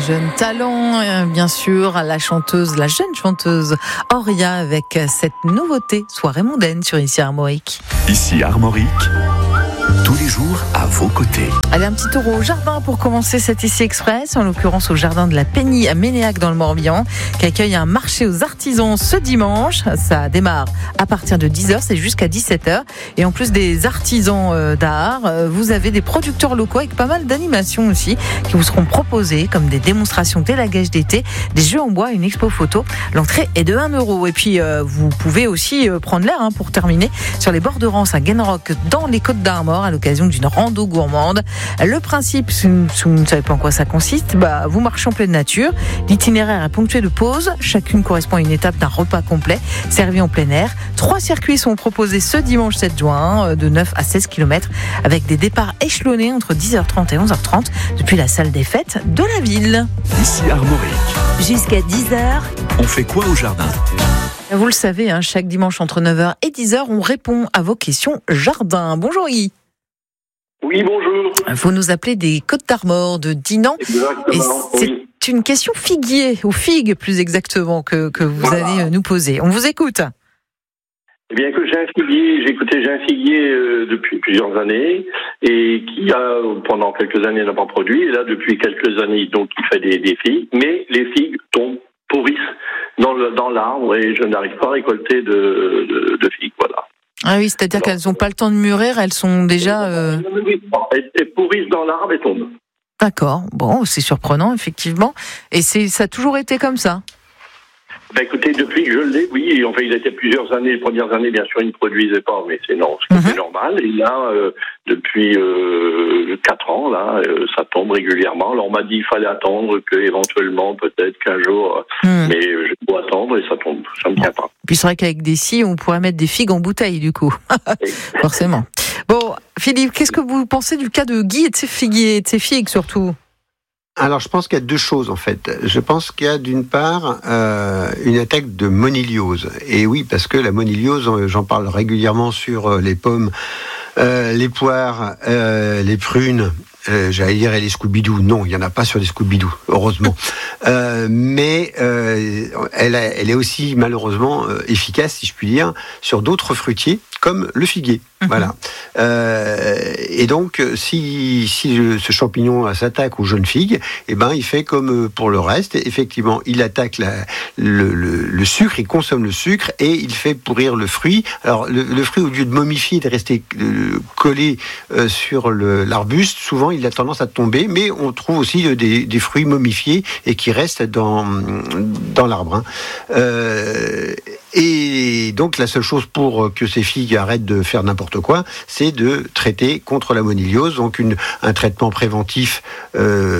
jeune talent, bien sûr, la jeune chanteuse Auria avec cette nouveauté, Soirée mondaine sur Ici Armorique. Ici Armorique, tous les jours à vos côtés. Allez, un petit tour au jardin pour commencer cet Ici Express, en l'occurrence au jardin de la Pénie à Ménéac dans le Morbihan, qui accueille un marché aux artisans ce dimanche. Ça démarre à partir de 10h, c'est jusqu'à 17h. Et en plus des artisans d'art, vous avez des producteurs locaux avec pas mal d'animations aussi qui vous seront proposées, comme des démonstrations d'élagage d'été, des jeux en bois, une expo photo. L'entrée est de 1 €. Et puis, vous pouvez aussi prendre l'air pour terminer sur les bords de Rance à Genrock dans les Côtes d'Armor à l'occasion d'une rando gourmande. Le principe, si vous ne savez pas en quoi ça consiste, vous marchez en pleine nature. L'itinéraire est ponctué de pauses. Chacune correspond à une étape d'un repas complet servi en plein air. 3 circuits sont proposés ce dimanche 7 juin, de 9 à 16 km, avec des départs échelonnés entre 10h30 et 11h30 depuis la salle des fêtes de la ville. Ici Armorique. Jusqu'à 10h. On fait quoi au jardin ? Vous le savez, chaque dimanche entre 9h et 10h, on répond à vos questions jardin. Bonjour Guy. Oui, bonjour. Vous nous appelez des Côtes d'Armor de Dinan. Exactement, Et c'est oui. une question figuier, ou figue plus exactement, que vous allez nous poser. On vous écoute. Eh bien, que j'ai un figuier depuis plusieurs années et qui pendant quelques années, n'a pas produit. Et là, depuis quelques années, donc, il fait des figues. Mais les figues tombent, pourrissent dans l'arbre et je n'arrive pas à récolter de figues, voilà. Ah oui, c'est-à-dire qu'elles n'ont pas le temps de mûrir, elles sont déjà... Elles pourrissent dans l'arbre et tombent. D'accord, bon, c'est surprenant, effectivement. Et ça a toujours été comme ça ? Écoutez, depuis que je l'ai, oui, enfin, il était plusieurs années, les premières années, bien sûr, il ne produisait pas, mais c'est normal. Et là, depuis 4 ans, là, ça tombe régulièrement. Alors, on m'a dit qu'il fallait attendre éventuellement peut-être qu'un jour, mais je dois attendre et ça tombe, ça ne tient pas. Puis c'est vrai qu'avec des scies, on pourrait mettre des figues en bouteille, du coup. Forcément. Bon, Philippe, qu'est-ce que vous pensez du cas de Guy et de ses figuiers, de ses figues surtout ? Alors, je pense qu'il y a 2 choses, en fait. Je pense qu'il y a, d'une part, une attaque de moniliose. Et oui, parce que la moniliose, j'en parle régulièrement sur les pommes, les poires, les prunes, j'allais dire, et les Scooby-Doo. Non, il n'y en a pas sur les Scooby-Doo, heureusement. Mais elle est aussi, malheureusement, efficace, si je puis dire, sur d'autres fruitiers, comme le figuier. Voilà. Et donc, si ce champignon s'attaque aux jeunes figues, il fait comme pour le reste. Effectivement, il attaque le sucre, il consomme le sucre et il fait pourrir le fruit. Alors, le fruit, au lieu de momifier, de rester collé sur l'arbuste, souvent, il a tendance à tomber. Mais on trouve aussi des fruits momifiés et qui restent dans l'arbre. Et donc, la seule chose pour que ces figues arrêtent de faire n'importe quoi, c'est de traiter contre la moniliose, donc un traitement préventif à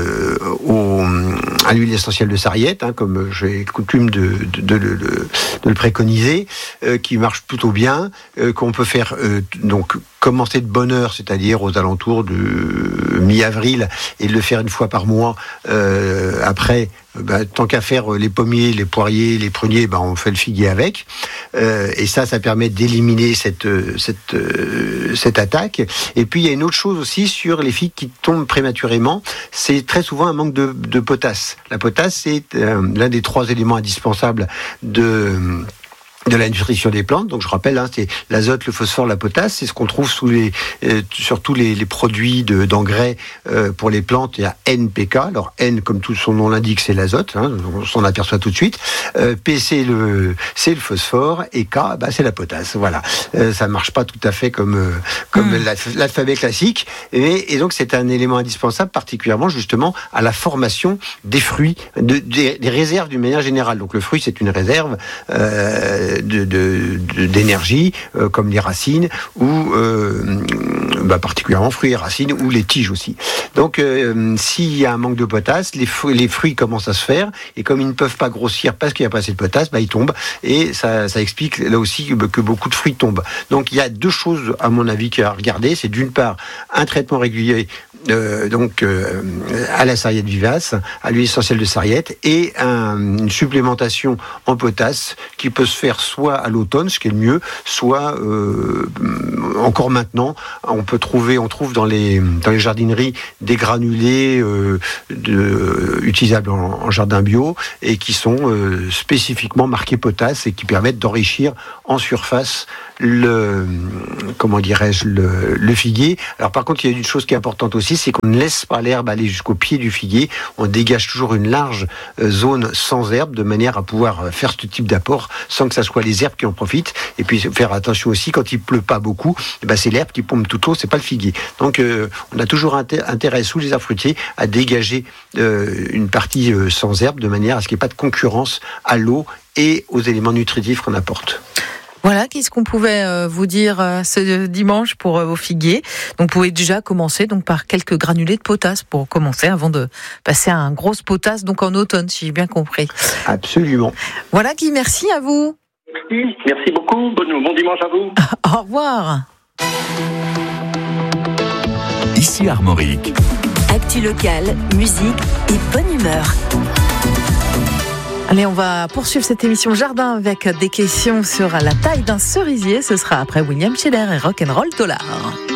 l'huile essentielle de sarriette, comme j'ai coutume de le préconiser, qui marche plutôt bien, qu'on peut faire donc commencer de bonne heure, c'est-à-dire aux alentours de mi-avril, et de le faire une fois par mois. Après, tant qu'à faire les pommiers, les poiriers, les pruniers, on fait le figuier avec. Et ça permet d'éliminer cette attaque. Et puis il y a une autre chose aussi sur les figues qui tombent prématurément, c'est très souvent un manque de potasse. La potasse, c'est l'un des 3 éléments indispensables de la nutrition des plantes. Donc je rappelle, c'est l'azote, le phosphore, la potasse. C'est ce qu'on trouve sur tous les produits d'engrais pour les plantes. Il y a NPK. Alors N, comme tout son nom l'indique, c'est l'azote. On s'en aperçoit tout de suite. P, c'est le phosphore. Et K, c'est la potasse. Voilà. Ça marche pas tout à fait comme l'alphabet classique. Et donc c'est un élément indispensable, particulièrement justement à la formation des fruits, des réserves d'une manière générale. Donc le fruit, c'est une réserve d'énergie, comme les racines ou particulièrement fruits et racines, ou les tiges aussi. Donc s'il y a un manque de potasse, les fruits commencent à se faire, et comme ils ne peuvent pas grossir parce qu'il n'y a pas assez de potasse, ils tombent, et ça explique là aussi que beaucoup de fruits tombent. Donc il y a 2 choses à mon avis à regarder. C'est d'une part un traitement régulier à la sarriette vivace, à l'huile essentielle de sarriette, et une supplémentation en potasse qui peut se faire soit à l'automne, ce qui est le mieux, soit encore maintenant. On trouve dans les jardineries des granulés utilisables en jardin bio et qui sont spécifiquement marqués potasse et qui permettent d'enrichir en surface le figuier. Alors par contre, il y a une chose qui est importante aussi, c'est qu'on ne laisse pas l'herbe aller jusqu'au pied du figuier. On dégage toujours une large zone sans herbe, de manière à pouvoir faire ce type d'apport sans que ça soit les herbes qui en profitent. Et puis faire attention aussi, quand il pleut pas beaucoup, c'est l'herbe qui pompe toute l'eau, c'est pas le figuier. Donc on a toujours intérêt sous les arbres fruitiers à dégager une partie sans herbe, de manière à ce qu'il n'y ait pas de concurrence à l'eau et aux éléments nutritifs qu'on apporte. Voilà, qu'est-ce qu'on pouvait vous dire ce dimanche pour vos figuiers. Donc, vous pouvez déjà commencer par quelques granulés de potasse pour commencer avant de passer à un gros potasse, donc en automne, si j'ai bien compris. Absolument. Voilà, Guy, merci à vous. Merci beaucoup. Bon dimanche à vous. Au revoir. Ici Armorique. Actu locale, musique et bonne humeur. Allez, on va poursuivre cette émission Jardin avec des questions sur la taille d'un cerisier. Ce sera après William Scheller et Rock'n'Roll Dollar.